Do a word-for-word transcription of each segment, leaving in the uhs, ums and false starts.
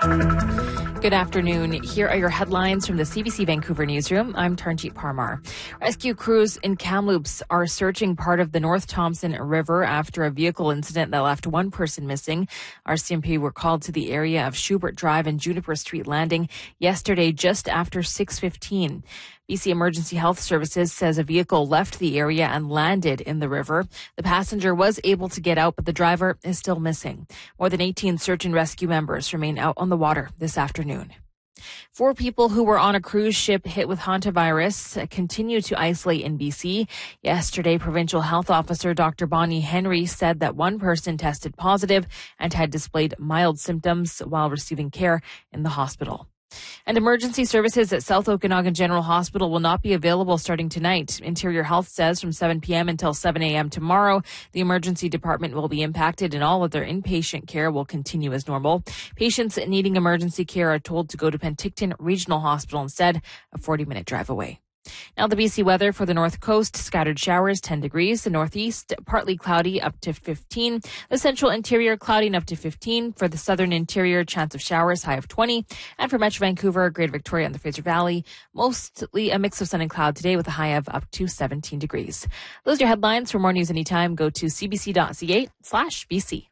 Good afternoon. Here are your headlines from the C B C Vancouver newsroom. I'm Tarnjeet Parmar. Rescue crews in Kamloops are searching part of the North Thompson River after a vehicle incident that left one person missing. R C M P were called to the area of Schubert Drive and Juniper Street Landing yesterday just after six fifteen. B C Emergency Health Services says a vehicle left the area and landed in the river. The passenger was able to get out, but the driver is still missing. More than eighteen search and rescue members remain out on the water this afternoon. Four people who were on a cruise ship hit with hantavirus continue to isolate in B C. Yesterday, Provincial Health Officer Doctor Bonnie Henry said that one person tested positive and had displayed mild symptoms while receiving care in the hospital. And emergency services at South Okanagan General Hospital will not be available starting tonight. Interior Health says from seven p.m. until seven a.m. tomorrow, the emergency department will be impacted and all of their inpatient care will continue as normal. Patients needing emergency care are told to go to Penticton Regional Hospital instead, a forty-minute drive away. Now the B C weather for the north coast, scattered showers, ten degrees. The northeast, partly cloudy, up to fifteen. The central interior, cloudy and up to fifteen. For the southern interior, chance of showers, high of twenty. And for Metro Vancouver, Greater Victoria and the Fraser Valley, mostly a mix of sun and cloud today with a high of up to seventeen degrees. Those are your headlines. For more news anytime, go to cbc.ca slash BC.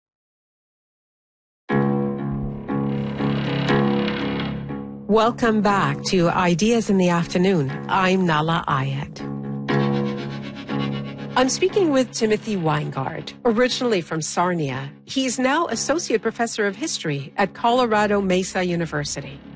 Welcome back to Ideas in the Afternoon. I'm Nala Ayed. I'm speaking with Timothy Weingard, originally from Sarnia. He's now Associate Professor of History at Colorado Mesa University.